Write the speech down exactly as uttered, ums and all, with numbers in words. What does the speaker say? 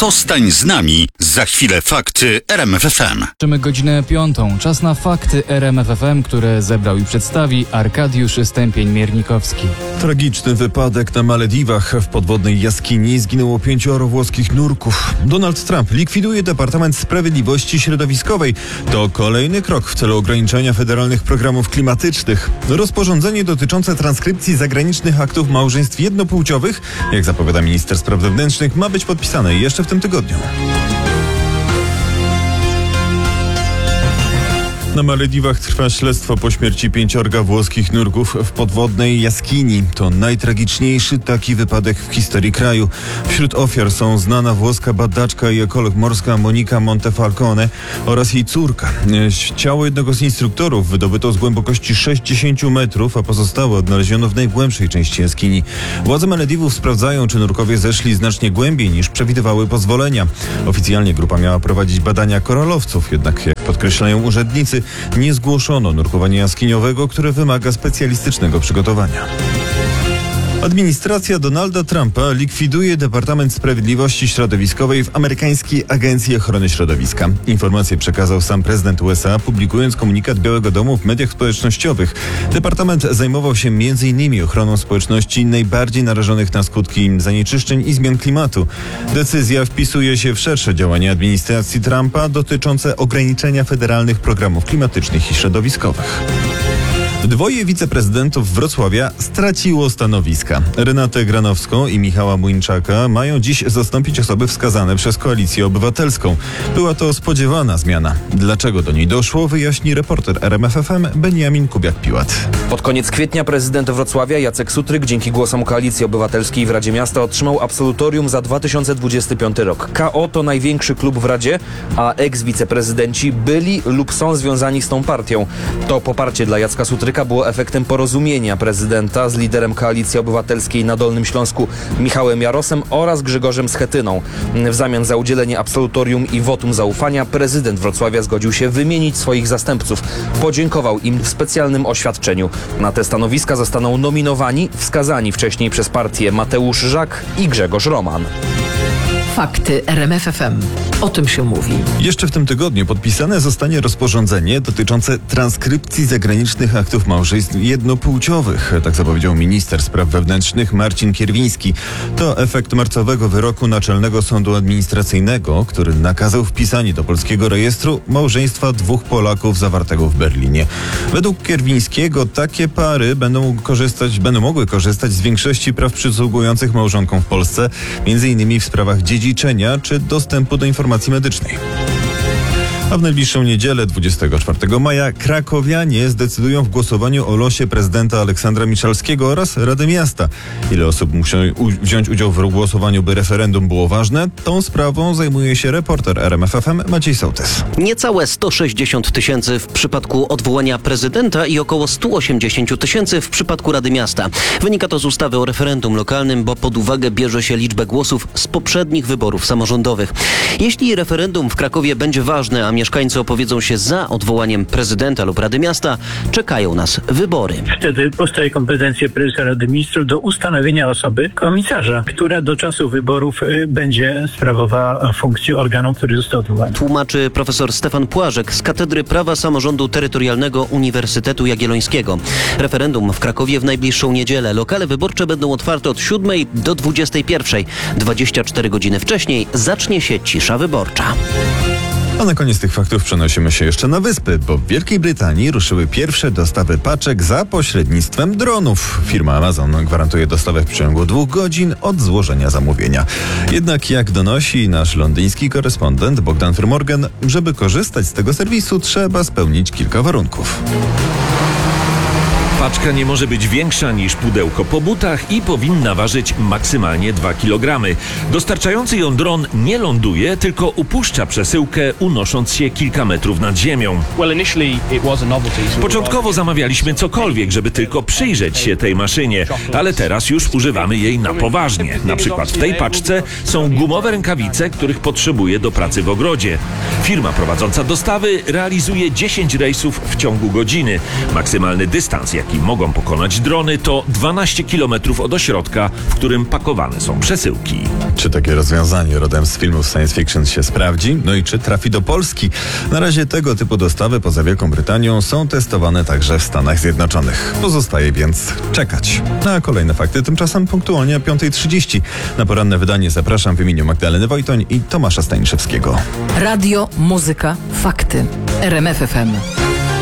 Zostań z nami. Za chwilę fakty R M F F M. Mamy godzinę piątą. Czas na fakty R M F F M, które zebrał i przedstawi Arkadiusz Stępień-Miernikowski. Tragiczny wypadek na Malediwach. W podwodnej jaskini zginęło pięcioro włoskich nurków. Donald Trump likwiduje Departament Sprawiedliwości Środowiskowej. To kolejny krok w celu ograniczenia federalnych programów klimatycznych. Rozporządzenie dotyczące transkrypcji zagranicznych aktów małżeństw jednopłciowych, jak zapowiada minister spraw wewnętrznych, ma być podpisane jeszcze w tym tygodniu. Na Malediwach trwa śledztwo po śmierci pięciorga włoskich nurków w podwodnej jaskini. To najtragiczniejszy taki wypadek w historii kraju. Wśród ofiar są znana włoska badaczka i ekolog morska Monica Montefalcone oraz jej córka. Ciało jednego z instruktorów wydobyto z głębokości sześćdziesiąt metrów, a pozostałe odnaleziono w najgłębszej części jaskini. Władze Malediwów sprawdzają, czy nurkowie zeszli znacznie głębiej niż przewidywały pozwolenia. Oficjalnie grupa miała prowadzić badania koralowców, jednak jak podkreślają urzędnicy, nie zgłoszono nurkowania jaskiniowego, które wymaga specjalistycznego przygotowania. Administracja Donalda Trumpa likwiduje Departament Sprawiedliwości Środowiskowej w amerykańskiej Agencji Ochrony Środowiska. Informację przekazał sam prezydent U S A, publikując komunikat Białego Domu w mediach społecznościowych. Departament zajmował się między innymi ochroną społeczności najbardziej narażonych na skutki zanieczyszczeń i zmian klimatu. Decyzja wpisuje się w szersze działania administracji Trumpa dotyczące ograniczenia federalnych programów klimatycznych i środowiskowych. Dwoje wiceprezydentów Wrocławia straciło stanowiska. Renatę Granowską i Michała Młyńczaka mają dziś zastąpić osoby wskazane przez Koalicję Obywatelską. Była to spodziewana zmiana. Dlaczego do niej doszło, wyjaśni reporter R M F F M Beniamin Kubiak-Piłat. Pod koniec kwietnia prezydent Wrocławia Jacek Sutryk dzięki głosom Koalicji Obywatelskiej w Radzie Miasta otrzymał absolutorium za dwa tysiące dwudziesty piąty rok. K O to największy klub w Radzie, a eks-wiceprezydenci byli lub są związani z tą partią. To poparcie dla Jacka Sutryka było efektem porozumienia prezydenta z liderem Koalicji Obywatelskiej na Dolnym Śląsku Michałem Jarosem oraz Grzegorzem Schetyną. W zamian za udzielenie absolutorium i wotum zaufania prezydent Wrocławia zgodził się wymienić swoich zastępców. Podziękował im w specjalnym oświadczeniu. Na te stanowiska zostaną nominowani wskazani wcześniej przez partię Mateusz Żak i Grzegorz Roman. Fakty R M F F M. O tym się mówi. Jeszcze w tym tygodniu podpisane zostanie rozporządzenie dotyczące transkrypcji zagranicznych aktów małżeństw jednopłciowych. Tak zapowiedział minister spraw wewnętrznych Marcin Kierwiński. To efekt marcowego wyroku Naczelnego Sądu Administracyjnego, który nakazał wpisanie do polskiego rejestru małżeństwa dwóch Polaków zawartego w Berlinie. Według Kierwińskiego takie pary będą korzystać, będą mogły korzystać z większości praw przysługujących małżonkom w Polsce, między innymi w sprawach dziedziczenia czy dostępu do informacji medycznej. A w najbliższą niedzielę, dwudziestego czwartego maja, krakowianie zdecydują w głosowaniu o losie prezydenta Aleksandra Miszalskiego oraz Rady Miasta. Ile osób musi u- wziąć udział w głosowaniu, by referendum było ważne? Tą sprawą zajmuje się reporter R M F F M Maciej Sołtys. Niecałe sto sześćdziesiąt tysięcy w przypadku odwołania prezydenta i około sto osiemdziesiąt tysięcy w przypadku Rady Miasta. Wynika to z ustawy o referendum lokalnym, bo pod uwagę bierze się liczbę głosów z poprzednich wyborów samorządowych. Jeśli referendum w Krakowie będzie ważne, a mieszkańcy opowiedzą się za odwołaniem prezydenta lub Rady Miasta, czekają nas wybory. Wtedy powstaje kompetencje prezesa Rady Ministrów do ustanowienia osoby komisarza, która do czasu wyborów y, będzie sprawowała funkcję organu, który został odwołany. Tłumaczy profesor Stefan Płażek z Katedry Prawa Samorządu Terytorialnego Uniwersytetu Jagiellońskiego. Referendum w Krakowie w najbliższą niedzielę. Lokale wyborcze będą otwarte od siódmej do dwudziestej pierwszej. dwadzieścia cztery godziny wcześniej zacznie się cisza wyborcza. A na koniec tych faktów przenosimy się jeszcze na wyspy, bo w Wielkiej Brytanii ruszyły pierwsze dostawy paczek za pośrednictwem dronów. Firma Amazon gwarantuje dostawę w przeciągu dwóch godzin od złożenia zamówienia. Jednak jak donosi nasz londyński korespondent Bogdan Frymorgan, żeby korzystać z tego serwisu, trzeba spełnić kilka warunków. Paczka nie może być większa niż pudełko po butach i powinna ważyć maksymalnie dwa kilogramy. Dostarczający ją dron nie ląduje, tylko upuszcza przesyłkę, unosząc się kilka metrów nad ziemią. Początkowo zamawialiśmy cokolwiek, żeby tylko przyjrzeć się tej maszynie, ale teraz już używamy jej na poważnie. Na przykład w tej paczce są gumowe rękawice, których potrzebuję do pracy w ogrodzie. Firma prowadząca dostawy realizuje dziesięć rejsów w ciągu godziny. Maksymalny dystans, jaki mogą pokonać drony, to dwanaście kilometrów od ośrodka, w którym pakowane są przesyłki. Czy takie rozwiązanie rodem z filmów science fiction się sprawdzi? No i czy trafi do Polski? Na razie tego typu dostawy poza Wielką Brytanią są testowane także w Stanach Zjednoczonych. Pozostaje więc czekać. Na kolejne fakty tymczasem punktualnie o piąta trzydzieści. Na poranne wydanie zapraszam w imieniu Magdaleny Wojtoń i Tomasza Staniszewskiego. Radio, muzyka, fakty. R M F F M.